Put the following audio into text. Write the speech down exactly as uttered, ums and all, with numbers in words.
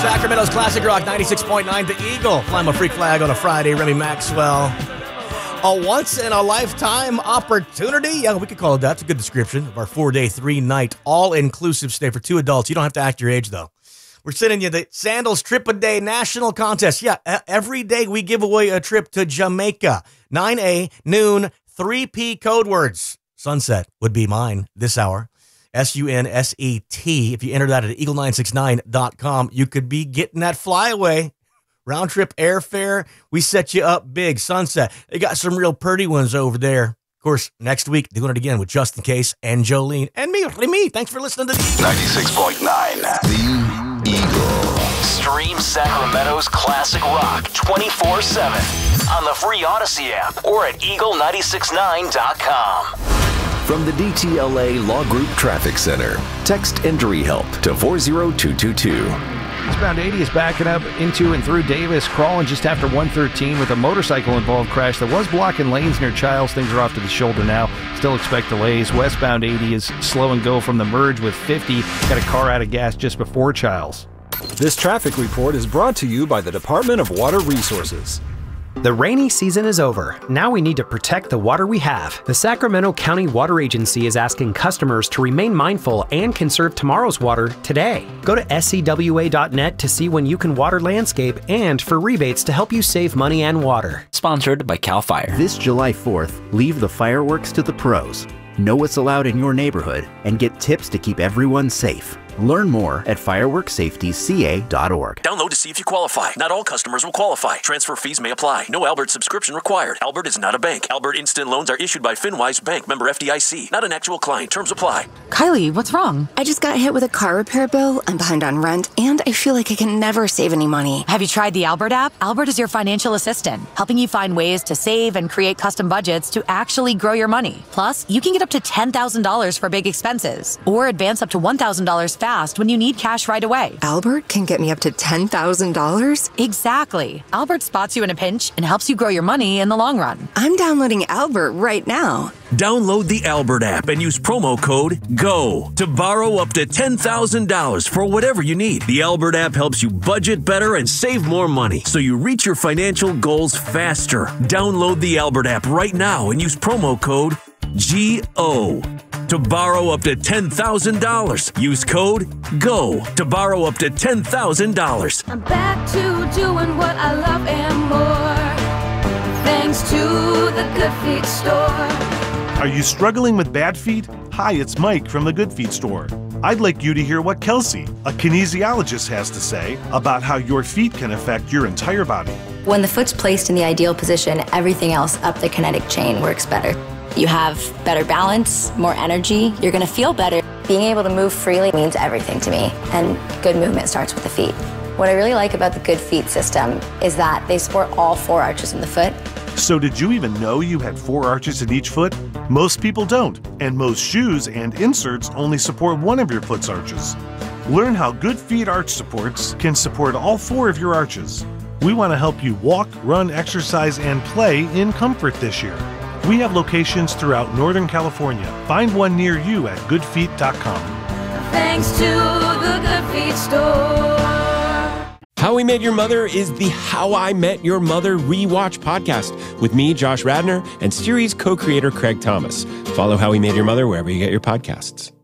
Sacramento's Classic Rock ninety-six point nine, The Eagle. Fly my freak flag on a Friday. Remy Maxwell. A once-in-a-lifetime opportunity? Yeah, we could call it that. It's a good description of our four-day, three-night, all-inclusive stay for two adults. You don't have to act your age, though. We're sending you the Sandals Trip a Day National Contest. Yeah, every day we give away a trip to Jamaica. nine A, noon, three P code words. Sunset would be mine this hour. S U N S E T. If you enter that at eagle nine six nine dot com, you could be getting that flyaway. Round trip airfare. We set you up big. Sunset. They got some real pretty ones over there. Of course, next week, doing it again with Justin Case and Jolene. And me, me. Thanks for listening to the Eagle. ninety-six point nine. The Eagle. Stream Sacramento's classic rock twenty-four seven on the free Odyssey app or at eagle nine six nine dot com. From the D T L A Law Group Traffic Center, text injury help to four zero two two two. Eastbound eighty is backing up into and through Davis, crawling just after one thirteen with a motorcycle-involved crash that was blocking lanes near Childs. Things are off to the shoulder now. Still expect delays. Westbound eighty is slow and go from the merge with fifty. Got a car out of gas just before Childs. This traffic report is brought to you by the Department of Water Resources. The rainy season is over. Now we need to protect the water we have. The Sacramento County Water Agency is asking customers to remain mindful and conserve tomorrow's water today. Go to S C W A dot net to see when you can water landscape and for rebates to help you save money and water. Sponsored by CAL FIRE. This July fourth, leave the fireworks to the pros. Know what's allowed in your neighborhood and get tips to keep everyone safe. Learn more at fireworks safety c a dot org. Download to see if you qualify. Not all customers will qualify. Transfer fees may apply. No Albert subscription required. Albert is not a bank. Albert Instant Loans are issued by FinWise Bank, member F D I C. Not an actual client. Terms apply. Kylie, what's wrong? I just got hit with a car repair bill. I'm behind on rent, and I feel like I can never save any money. Have you tried the Albert app? Albert is your financial assistant, helping you find ways to save and create custom budgets to actually grow your money. Plus, you can get up to ten thousand dollars for big expenses, or advance up to one thousand dollars fast when you need cash right away. Albert can get me up to ten thousand dollars? Exactly. Albert spots you in a pinch and helps you grow your money in the long run. I'm downloading Albert right now. Download the Albert app and use promo code GO to borrow up to ten thousand dollars for whatever you need. The Albert app helps you budget better and save more money so you reach your financial goals faster. Download the Albert app right now and use promo code G O to borrow up to ten thousand dollars. Use code GO to borrow up to ten thousand dollars. I'm back to doing what I love and more, thanks to the Good Feet store. Are you struggling with bad feet? Hi, it's Mike from the Good Feet store. I'd like you to hear what Kelsey, a kinesiologist, has to say about how your feet can affect your entire body. When the foot's placed in the ideal position, everything else up the kinetic chain works better. You have better balance, more energy, you're gonna feel better. Being able to move freely means everything to me, and good movement starts with the feet. What I really like about the Good Feet system is that they support all four arches in the foot. So did you even know you had four arches in each foot? Most people don't, and most shoes and inserts only support one of your foot's arches. Learn how Good Feet arch supports can support all four of your arches. We want to help you walk, run, exercise, and play in comfort this year. We have locations throughout Northern California. Find one near you at good feet dot com. Thanks to the Good Feet store. How We Met Your Mother is the How I Met Your Mother rewatch podcast with me, Josh Radnor, and series co-creator Craig Thomas. Follow How We Met Your Mother wherever you get your podcasts.